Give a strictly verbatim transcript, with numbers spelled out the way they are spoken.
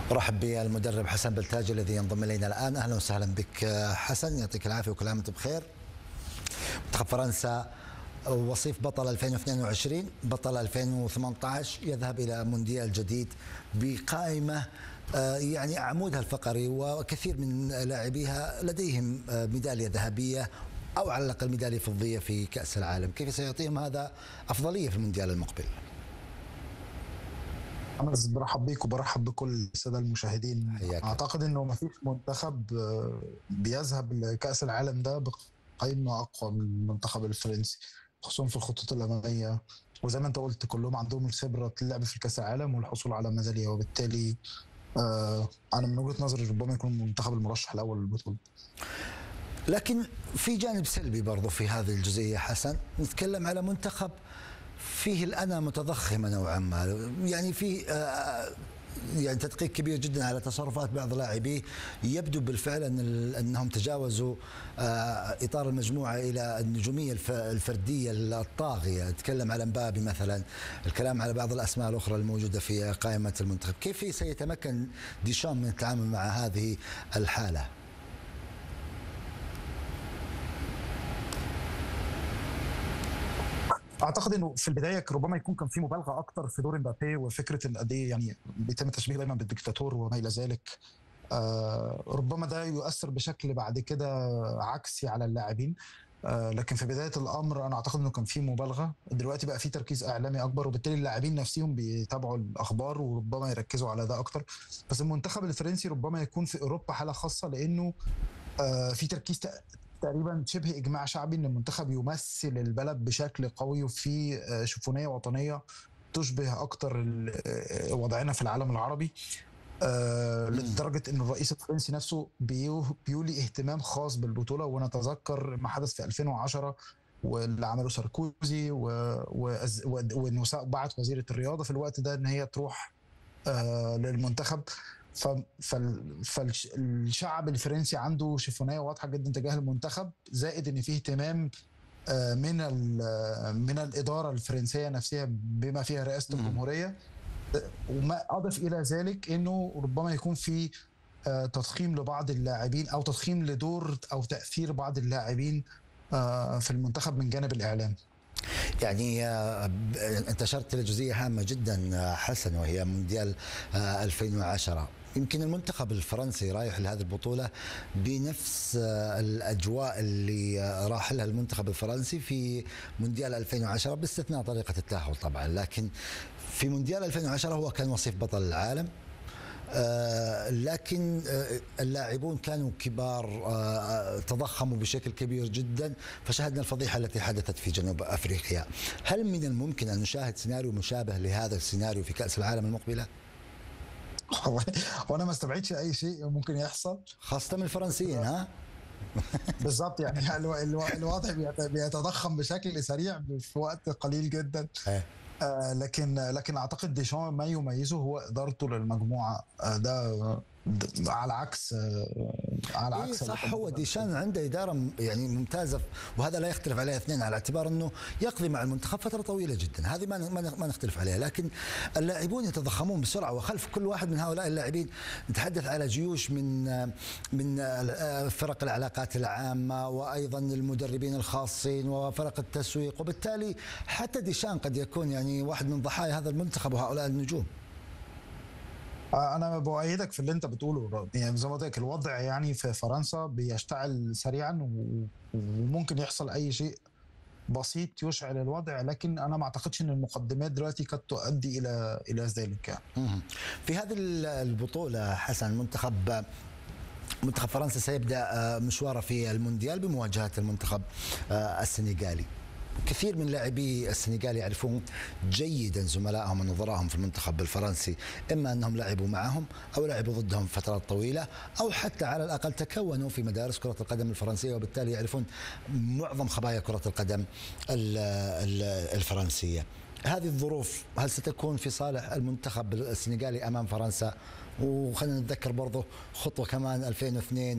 ارحب بالمدرب حسن بلتاجي الذي ينضم الينا الان. اهلا وسهلا بك حسن، يعطيك العافيه وكل عام وانت بخير. منتخب فرنسا وصيف بطل ألفين واثنين وعشرين، بطل ألفين وثمانية عشر، يذهب الى مونديال جديد بقائمه يعني عمودها الفقري وكثير من لاعبيها لديهم ميداليه ذهبيه او على الاقل ميداليه فضيه في كاس العالم، كيف سيعطيهم هذا افضليه في المونديال المقبل؟ أنا برحب بيك وبرحب بكل السادة المشاهدين. حياك. أعتقد إنه ما فيش منتخب بيذهب لكأس العالم ده بقيمة أقوى من المنتخب الفرنسي، خصوصا في الخطوط الأمامية، وزي ما أنت قلت كلهم عندهم الخبرة اللعب في كأس العالم والحصول على ميدالية، وبالتالي أنا من وجهة نظري ربما يكون المنتخب المرشح الأول للبطولة. لكن في جانب سلبي برضو في هذه الجزئية حسن، نتكلم على منتخب فيه الأنا متضخمة نوعا ما، يعني فيه يعني تدقيق كبير جدا على تصرفات بعض لاعبيه، يبدو بالفعل أن أنهم تجاوزوا إطار المجموعة إلى النجومية الفردية الطاغية. نتكلم على مبابي مثلا، الكلام على بعض الأسماء الأخرى الموجودة في قائمة المنتخب. كيف سيتمكن ديشام من التعامل مع هذه الحالة؟ اعتقد انه في البدايه ربما يكون كان في مبالغه اكتر في دور مبابي، وفكره ان قد ايه يعني بيتم التشبيه دايما بالدكتاتور وما الى ذلك. آه ربما ده يؤثر بشكل بعد كده عكسي على اللاعبين. آه لكن في بدايه الامر انا اعتقد انه كان في مبالغه. دلوقتي بقى في تركيز اعلامي اكبر، وبالتالي اللاعبين نفسهم بيتابعوا الاخبار وربما يركزوا على ده اكتر. بس المنتخب الفرنسي ربما يكون في اوروبا حاله خاصه، لانه آه في تركيز تقريبا شبه اجماع شعبي ان المنتخب يمثل البلد بشكل قوي، وفي شوفونيه وطنيه تشبه اكتر وضعنا في العالم العربي، لدرجه ان الرئيس الفرنسي نفسه بيولي اهتمام خاص بالبطوله. ونتذكر ما حدث في ألفين وعشرة واللي عمله ساركوزي، وانه بعت وزيره الرياضه في الوقت ده ان هي تروح للمنتخب. فالشعب الفرنسي عنده شفافية واضحه جدا تجاه المنتخب، زائد ان فيه اهتمام من من الاداره الفرنسيه نفسها بما فيها رئاسه الجمهوريه. وما اضف الى ذلك انه ربما يكون في تضخيم لبعض اللاعبين او تضخيم لدور او تاثير بعض اللاعبين في المنتخب من جانب الاعلام. يعني انت اشرت لجزئيه هامه جدا حسن، وهي مونديال ألفين وعشرة. يمكن المنتخب الفرنسي رايح لهذه البطوله بنفس الاجواء اللي راح لها المنتخب الفرنسي في مونديال ألفين وعشرة، باستثناء طريقه التاهل طبعا. لكن في مونديال ألفين وعشرة هو كان وصيف بطل العالم، آه لكن آه اللاعبون كانوا كبار، آه تضخموا بشكل كبير جدا، فشاهدنا الفضيحة التي حدثت في جنوب أفريقيا. هل من الممكن أن نشاهد سيناريو مشابه لهذا السيناريو في كأس العالم المقبلة؟ وأنا ما استبعدش أي شيء ممكن يحصل، خاصة من الفرنسيين. ها بالضبط، يعني الوضع بيتضخم بشكل سريع في وقت قليل جدا. آه لكن لكن اعتقد ديشان ما يميزه هو ادارته للمجموعه. آه ده على عكس آه على إيه عكس صح، هو ديشان عنده اداره يعني ممتازه، وهذا لا يختلف عليه اثنين، على اعتبار انه يقضي مع المنتخب فتره طويله جدا، هذه ما ما نختلف عليها. لكن اللاعبون يتضخمون بسرعه، وخلف كل واحد من هؤلاء اللاعبين نتحدث على جيوش من من فرق العلاقات العامه، وايضا المدربين الخاصين وفرق التسويق، وبالتالي حتى ديشان قد يكون يعني واحد من ضحايا هذا المنتخب وهؤلاء النجوم. أنا بؤيدك في اللي أنت بتقوله، يعني زي ما قلت لك الوضع يعني في فرنسا بيشتعل سريعا، وممكن يحصل أي شيء بسيط يشعل الوضع، لكن أنا ما أعتقدش إن المقدمات دلوقتي قد تؤدي إلى إلى ذلك يعني. في هذه البطولة حسن، منتخب منتخب فرنسا سيبدأ مشواره في المونديال بمواجهة المنتخب السنغالي. كثير من لاعبي السنغال يعرفون جيدا زملائهم ونظرائهم في المنتخب الفرنسي، اما انهم لعبوا معهم او لعبوا ضدهم فترات طويله، او حتى على الاقل تكونوا في مدارس كره القدم الفرنسيه، وبالتالي يعرفون معظم خبايا كره القدم الفرنسيه. هذه الظروف هل ستكون في صالح المنتخب السنغالي امام فرنسا؟ وخلينا نتذكر برضه خطوه كمان ألفين واثنين